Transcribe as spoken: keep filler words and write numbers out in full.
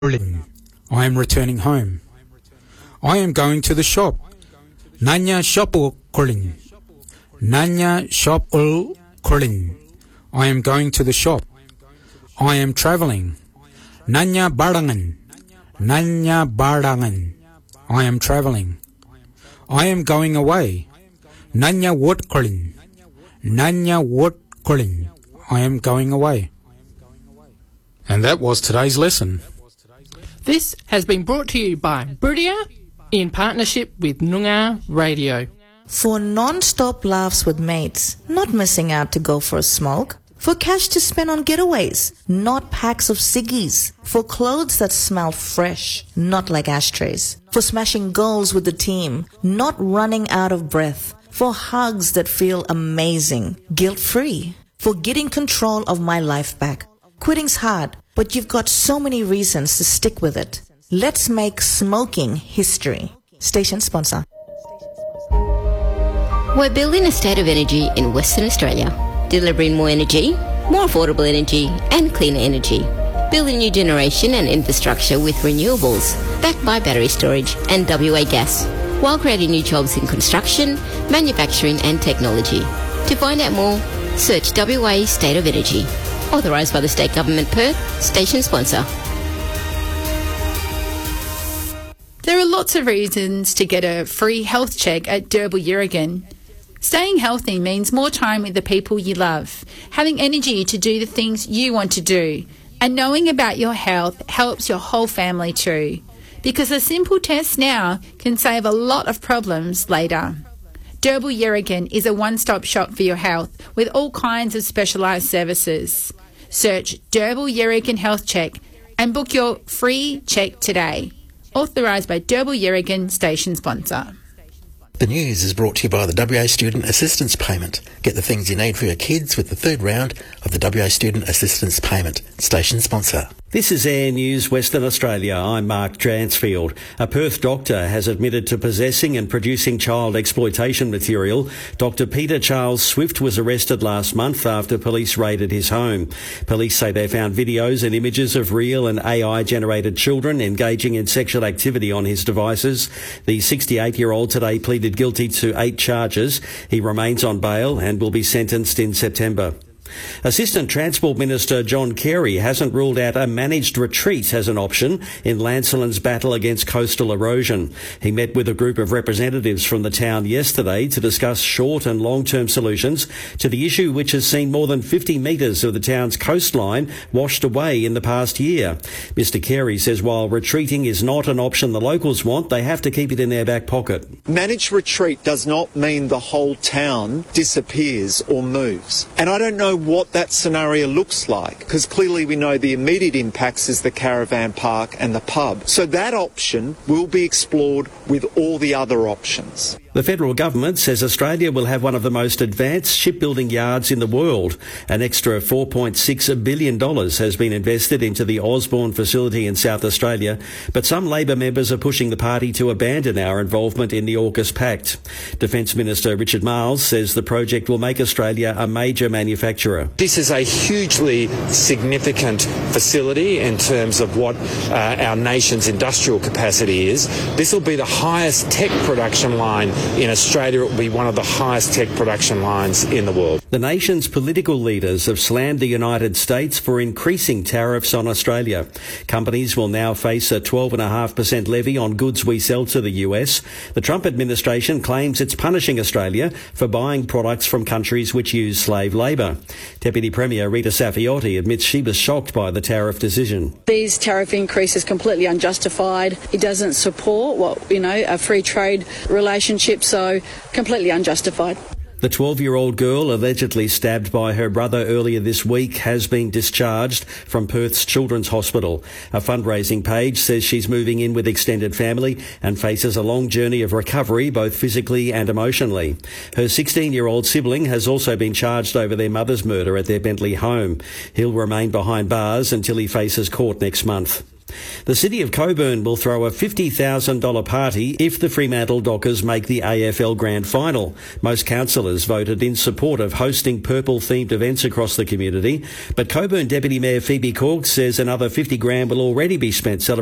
Berlin. I am returning home. I am going to the shop. Nanya shopul Berlin. Nanya shopul Berlin. I am going to the shop. I am traveling. Nanya barangan. Nanya barangan. I am traveling. I am going away. Nanya wot Berlin. Nanya wot Berlin. I am going away. And that was today's lesson. This has been brought to you by Boodia in partnership with Noongar Radio. For non-stop laughs with mates, not missing out to go for a smoke. For cash to spend on getaways, not packs of ciggies. For clothes that smell fresh, not like ashtrays. For smashing goals with the team, not running out of breath. For hugs that feel amazing, guilt-free. For getting control of my life back. Quitting's hard, but you've got so many reasons to stick with it. Let's make smoking history. Station sponsor. We're building a state of energy in Western Australia, delivering more energy, more affordable energy and cleaner energy. Building new generation and infrastructure with renewables, backed by battery storage and W A gas, while creating new jobs in construction, manufacturing and technology. To find out more, search W A State of Energy. Authorised by the State Government Perth, station sponsor. There are lots of reasons to get a free health check at Derbyl Yerrigan. Staying healthy means more time with the people you love, having energy to do the things you want to do, and knowing about your health helps your whole family too, because a simple test now can save a lot of problems later. Derbyl Yerrigan is a one-stop shop for your health with all kinds of specialised services. Search Derbyl Yerrigan Health Check and book your free check today. Authorised by Derbyl Yerrigan, station sponsor. The news is brought to you by the W A Student Assistance Payment. Get the things you need for your kids with the third round of the W A Student Assistance Payment. Station sponsor. This is Air News Western Australia. I'm Mark Dransfield. A Perth doctor has admitted to possessing and producing child exploitation material. Doctor Peter Charles Swift was arrested last month after police raided his home. Police say they found videos and images of real and A I-generated children engaging in sexual activity on his devices. The sixty-eight-year-old today pleaded guilty to eight charges. He remains on bail and will be sentenced in September. Assistant Transport Minister John Carey hasn't ruled out a managed retreat as an option in Lancelin's battle against coastal erosion. He met with a group of representatives from the town yesterday to discuss short and long-term solutions to the issue which has seen more than fifty metres of the town's coastline washed away in the past year. Mister Carey says while retreating is not an option the locals want, they have to keep it in their back pocket. Managed retreat does not mean the whole town disappears or moves. And I don't know what that scenario looks like, because clearly we know the immediate impacts is the caravan park and the pub. So that option will be explored with all the other options. The federal government says Australia will have one of the most advanced shipbuilding yards in the world. An extra four point six billion dollars has been invested into the Osborne facility in South Australia, but some Labor members are pushing the party to abandon our involvement in the AUKUS Pact. Defence Minister Richard Marles says the project will make Australia a major manufacturer. This is a hugely significant facility in terms of what uh, our nation's industrial capacity is. This will be the highest tech production line in Australia. It will be one of the highest tech production lines in the world. The nation's political leaders have slammed the United States for increasing tariffs on Australia. Companies will now face a twelve point five percent levy on goods we sell to the U S. The Trump administration claims it's punishing Australia for buying products from countries which use slave labour. Deputy Premier Rita Saffioti admits she was shocked by the tariff decision. These tariff increases completely unjustified. It doesn't support what, you know, a free trade relationship, so completely unjustified. The twelve-year-old girl allegedly stabbed by her brother earlier this week has been discharged from Perth's Children's Hospital. A fundraising page says she's moving in with extended family and faces a long journey of recovery, both physically and emotionally. Her sixteen-year-old sibling has also been charged over their mother's murder at their Bentley home. He'll remain behind bars until he faces court next month. The City of Coburn will throw a fifty thousand dollars party if the Fremantle Dockers make the A F L Grand Final. Most councillors voted in support of hosting purple-themed events across the community, but Coburn Deputy Mayor Phoebe Cork says another fifty grand will already be spent celebrating